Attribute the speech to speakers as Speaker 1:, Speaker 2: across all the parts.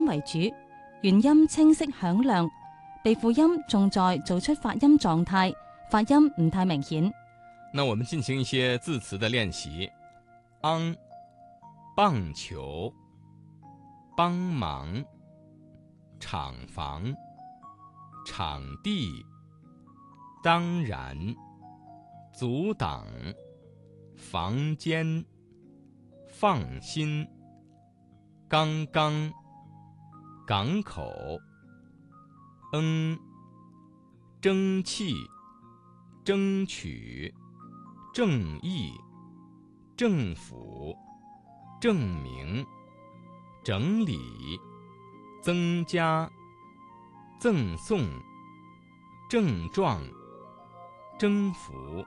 Speaker 1: 為主，元音清晰響亮，鼻輔音重在做出發音狀態，發音唔太明顯。
Speaker 2: 那我們進行一些字詞的練習。昂，棒球，幫忙，廠房，場地，當然，阻擋，房間，放心，剛剛，港口，爭氣，爭取，正義，政府，證明，整理，增加，贈送，症狀，征服。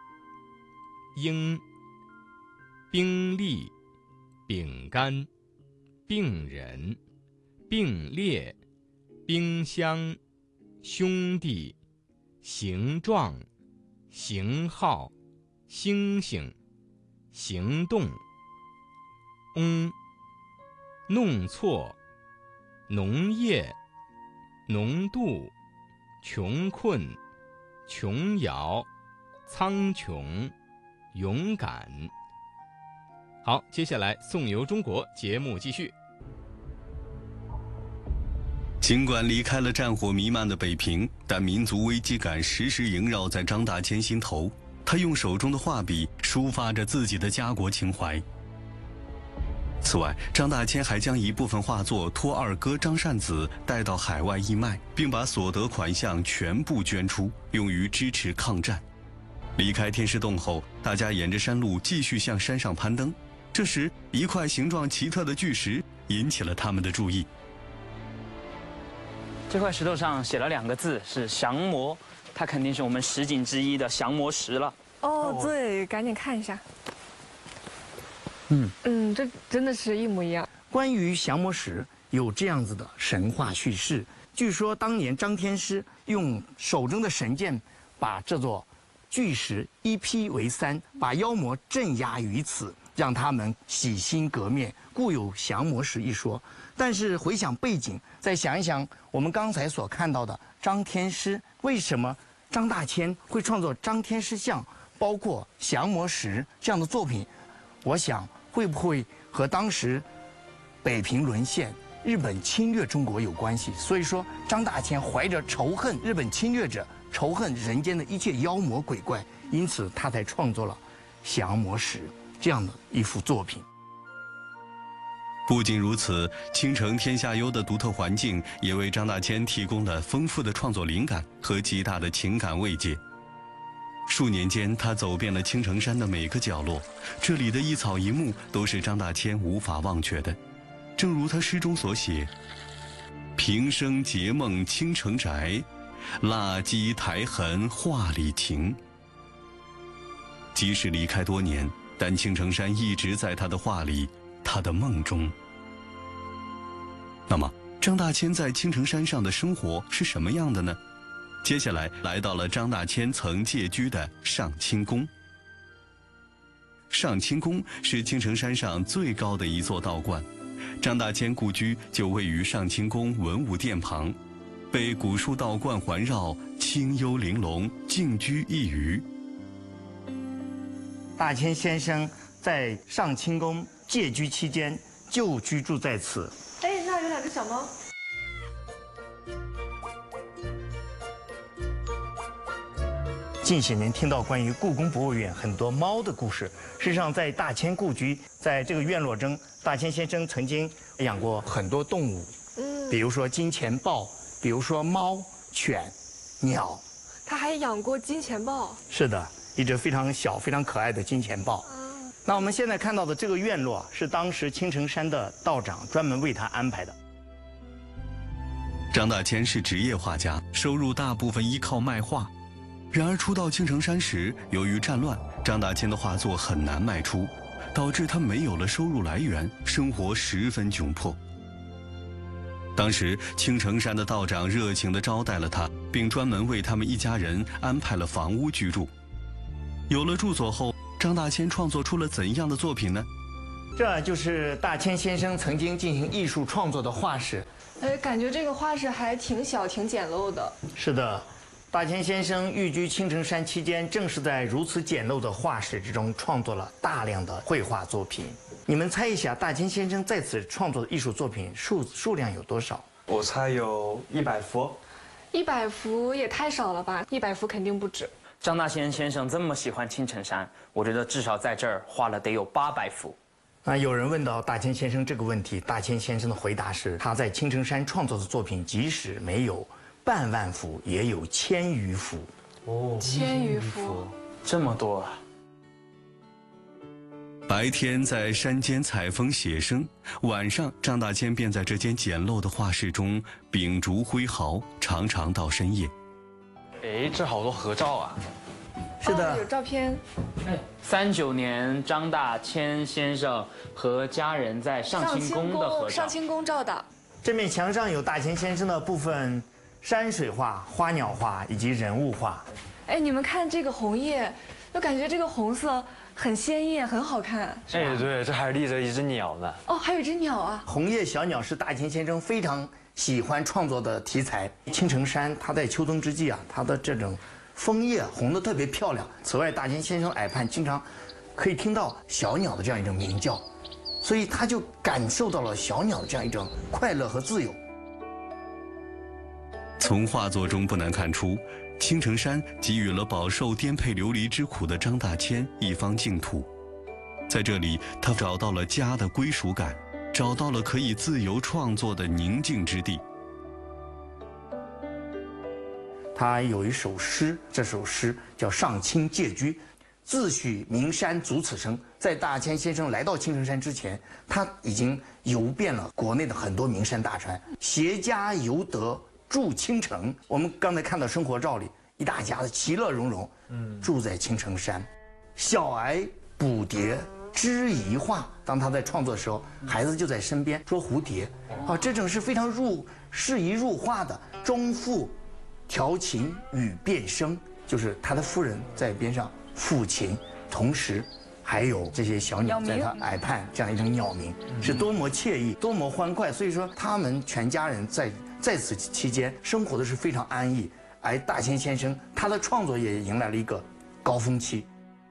Speaker 2: 應，兵力，餅乾，病人，并列，冰箱，兄弟，形狀，型號，星星，行動。弄錯，農業，濃度，窮困，瓊瑤，蒼穹，勇敢。好，接下来颂游中国节目继续。
Speaker 3: 尽管离开了战火弥漫的北平，但民族危机感时时萦绕在张大千心头。他用手中的画笔抒发着自己的家国情怀。此外，张大千还将一部分画作托二哥张善子带到海外义卖，并把所得款项全部捐出，用于支持抗战。离开天师洞后，大家沿着山路继续向山上攀登。这时，一块形状奇特的巨石引起了他们的注意。
Speaker 4: 这块石头上写了2个字，是降魔，它肯定是我们10景之一的降魔石了。
Speaker 5: 哦，对，赶紧看一下。这真的是一模一样。
Speaker 6: 关于降魔石有这样子的神话叙事，据说当年张天师用手中的神剑把这座巨石一劈为3，把妖魔镇压于此，让他们洗心革面，故有降魔石一说。但是回想背景，再想一想我们刚才所看到的张天师，为什么张大千会创作张天师像，包括降魔石这样的作品？我想会不会和当时北平沦陷、日本侵略中国有关系？所以说，张大千怀着仇恨日本侵略者、仇恨人间的一切妖魔鬼怪，因此他才创作了《降魔石》这样的一幅作品。
Speaker 3: 不仅如此，青城天下幽的独特环境也为张大千提供了丰富的创作灵感和极大的情感慰藉。数年间，他走遍了青城山的每个角落，这里的一草一木都是张大千无法忘却的。正如他诗中所写：“平生结梦青城宅，蜡鸡苔痕画里情。”即使离开多年，但青城山一直在他的画里，他的梦中。那么，张大千在青城山上的生活是什么样的呢？接下来来到了张大千曾借居的上清宫。上清宫是青城山上最高的一座道观，张大千故居就位于上清宫文武殿旁，被古树道观环绕，清幽玲珑，静居一隅。
Speaker 6: 大千先生在上清宫借居期间就居住在此。
Speaker 5: 哎，那有2个小猫。
Speaker 6: 近些年听到关于故宫博物院很多猫的故事，事实上在大千故居，在这个院落中，大千先生曾经养过很多动物，比如说金钱豹，比如说猫、犬、鸟。
Speaker 5: 他还养过金钱豹。
Speaker 6: 是的，一只非常小、非常可爱的金钱豹。那我们现在看到的这个院落是当时青城山的道长专门为他安排的。
Speaker 3: 张大千是职业画家，收入大部分依靠卖画。然而初到青城山时，由于战乱，张大千的画作很难卖出，导致他没有了收入来源，生活十分窘迫。当时青城山的道长热情地招待了他，并专门为他们一家人安排了房屋居住。有了住所后，张大千创作出了怎样的作品呢？
Speaker 6: 这就是大千先生曾经进行艺术创作的画室。
Speaker 5: 感觉这个画室还挺小、挺简陋的。
Speaker 6: 是的，大千先生寓居青城山期间，正是在如此简陋的画室之中创作了大量的绘画作品。你们猜一下，大千先生在此创作的艺术作品数量有多少？
Speaker 7: 我猜有100幅。
Speaker 5: 100幅也太少了吧？100幅肯定不止。
Speaker 4: 张大千先生这么喜欢青城山，我觉得至少在这儿画了得有800幅。
Speaker 6: 有人问到大千先生这个问题，大千先生的回答是：他在青城山创作的作品，即使没有半万幅，也有1000余幅。
Speaker 5: 1000余幅，
Speaker 4: 这么多啊！
Speaker 3: 白天在山间采风写生，晚上张大千便在这间简陋的画室中秉烛挥毫，常常到深夜。
Speaker 7: 哎，这好多合照啊！
Speaker 6: 是的，
Speaker 5: 有照片。
Speaker 4: 39年，张大千先生和家人在上清宫的合照。
Speaker 5: 上清宫照的。
Speaker 6: 这面墙上有大千先生的部分山水画、花鸟画以及人物画。
Speaker 5: 哎，你们看这个红叶，就感觉这个红色很鲜艳，很好看。
Speaker 7: 哎，对，这还立着一只鸟呢。
Speaker 5: 哦，还有一只鸟啊！
Speaker 6: 红叶小鸟是大千先生非常喜欢创作的题材。青城山，它在秋冬之际啊，它的这种枫叶红得特别漂亮。此外，大千先生耳畔经常可以听到小鸟的这样一种鸣叫，所以他就感受到了小鸟的这样一种快乐和自由。
Speaker 3: 从画作中不难看出，青城山给予了饱受颠沛流离之苦的张大千一方净土。在这里，他找到了家的归属感，找到了可以自由创作的宁静之地。
Speaker 6: 他有一首诗，这首诗叫《上清借居》，自诩名山足此生。在大千先生来到青城山之前，他已经游遍了国内的很多名山大川，携家游得住青城。我们刚才看到生活照里，一大家子其乐融融，住在青城山。小儿捕蝶知宜画，当他在创作的时候，孩子就在身边捉蝴蝶，这种是非常适宜入画的。中妇调琴与变声，就是他的夫人在边上抚琴，同时还有这些小鸟在他耳畔这样一种鸟鸣，是多么惬意，多么欢快。所以说，他们全家人在此期间生活的是非常安逸。而大千先生他的创作也迎来了一个高峰期。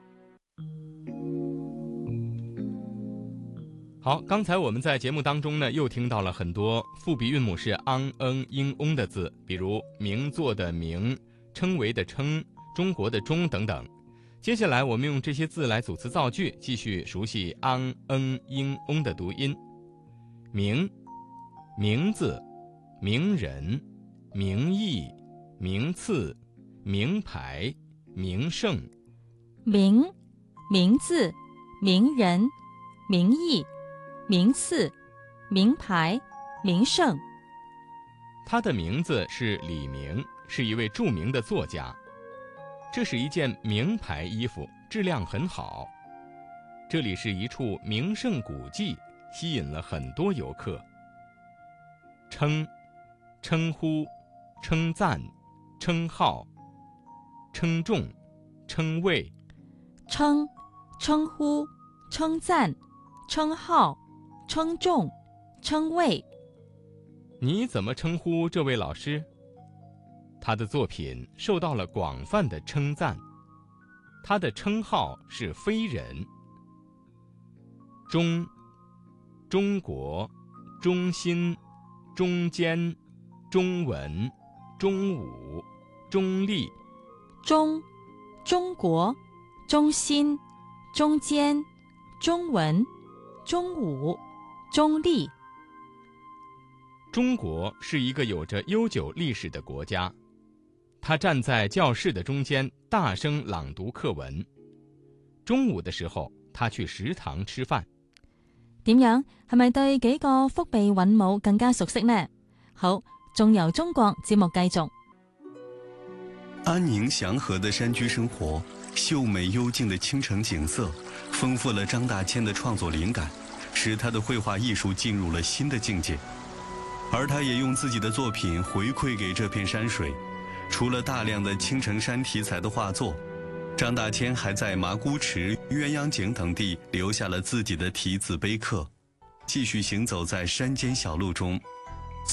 Speaker 2: 好，刚才我们在节目当中呢，又听到了很多复鼻韵母是昂、英、翁的字，比如名作的名、称为的称、中国的中等等。接下来我们用这些字来组词造句，继续熟悉昂、英、翁的读音。名，名字、名人、名义、名次、名牌、名胜。
Speaker 1: 名，名字、名人、名义、名次、名牌、名胜。
Speaker 2: 他的名字是李明，是一位著名的作家。这是一件名牌衣服，质量很好。这里是一处名胜古迹，吸引了很多游客。称，称呼、称赞、称号、称重、称谓。
Speaker 1: 称，称呼、称赞、称号、称重、称谓。
Speaker 2: 你怎么称呼这位老师？他的作品受到了广泛的称赞，他的称号是非人。中，中国、中心、中间、中文、中武、中立。
Speaker 1: 中，中国、中心、中间、中文、中武、中立。
Speaker 2: 中国是一个有着悠久历史的国家，他站在教室的中間，大聲朗讀課文。中午的時候，他去食堂吃飯。
Speaker 1: 點樣？係咪對幾個腹鼻韻母更加熟悉呢？好，仲由中國節目繼續。
Speaker 3: 安寧祥和的山居生活，秀美幽靜的清城景色，豐富了張大千的創作靈感，使他的繪畫藝術進入了新的境界。而他也用自己的作品回饋給這片山水，除了大量的青城山題材的畫作， 张大千还在麻姑池、鸳鸯井等地留下了自己的题字碑刻，继续行走在山间小路中，